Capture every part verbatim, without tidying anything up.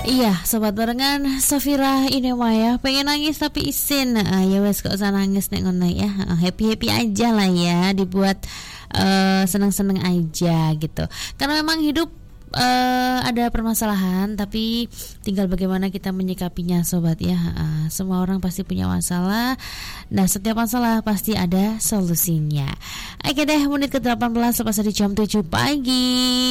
Iya, sobat barengan Safira ini Maya pengen nangis tapi isin. Nah, ya wes gak usah nangis nek ngono ya. Happy-happy aja lah ya, dibuat uh, seneng-seneng aja gitu. Karena memang hidup uh, ada permasalahan, tapi tinggal bagaimana kita menyikapinya sobat ya. Uh, semua orang pasti punya masalah. Nah, setiap masalah pasti ada solusinya. Oke deh, menit ke delapan belas lepas dari jam tujuh pagi.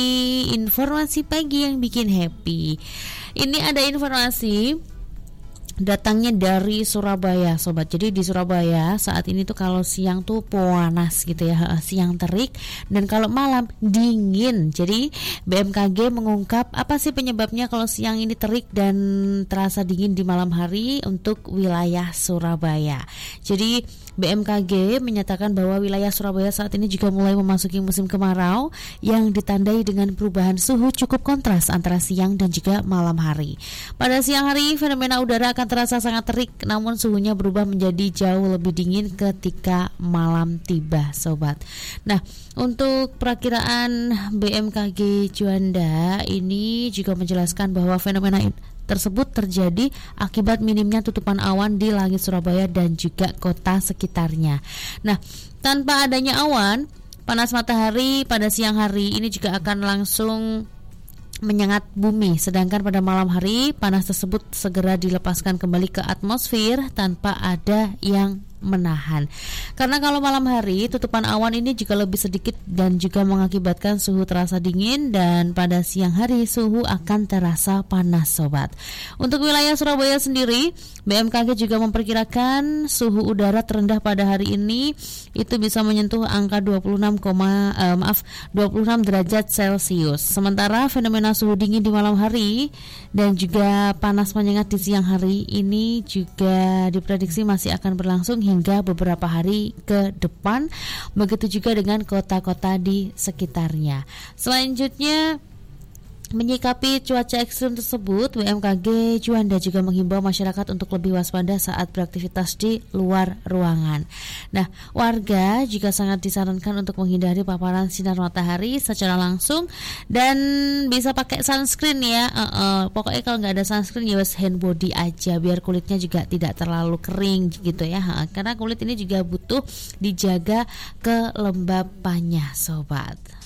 Informasi pagi yang bikin happy. Ini ada informasi datangnya dari Surabaya sobat. Jadi di Surabaya saat ini tuh kalau siang tuh panas gitu ya, siang terik, dan kalau malam dingin. Jadi B M K G mengungkap apa sih penyebabnya kalau siang ini terik dan terasa dingin di malam hari untuk wilayah Surabaya. Jadi B M K G menyatakan bahwa wilayah Surabaya saat ini juga mulai memasuki musim kemarau yang ditandai dengan perubahan suhu cukup kontras antara siang dan juga malam hari. Pada siang hari fenomena udara akan terasa sangat terik, namun suhunya berubah menjadi jauh lebih dingin ketika malam tiba sobat. Nah, untuk perakiraan B M K G Juanda ini juga menjelaskan bahwa fenomena tersebut terjadi akibat minimnya tutupan awan di langit Surabaya dan juga kota sekitarnya. Nah, tanpa adanya awan, panas matahari pada siang hari ini juga akan langsung menyengat bumi, sedangkan pada malam hari panas tersebut segera dilepaskan kembali ke atmosfer tanpa ada yang menahan. Karena kalau malam hari tutupan awan ini juga lebih sedikit dan juga mengakibatkan suhu terasa dingin, dan pada siang hari suhu akan terasa panas sobat. Untuk wilayah Surabaya sendiri, B M K G juga memperkirakan suhu udara terendah pada hari ini itu bisa menyentuh angka dua puluh enam, eh, maaf dua puluh enam derajat Celcius. Sementara fenomena suhu dingin di malam hari dan juga panas menyengat di siang hari ini juga diprediksi masih akan berlangsung hingga beberapa hari ke depan. Begitu juga dengan kota-kota di sekitarnya. Selanjutnya, menyikapi cuaca ekstrim tersebut, B M K G Juanda juga menghimbau masyarakat untuk lebih waspada saat beraktivitas di luar ruangan. Nah, warga juga sangat disarankan untuk menghindari paparan sinar matahari secara langsung dan bisa pakai sunscreen ya. Uh, uh, pokoknya kalau nggak ada sunscreen ya wes hand body aja biar kulitnya juga tidak terlalu kering gitu ya. Uh, karena kulit ini juga butuh dijaga kelembapannya sobat.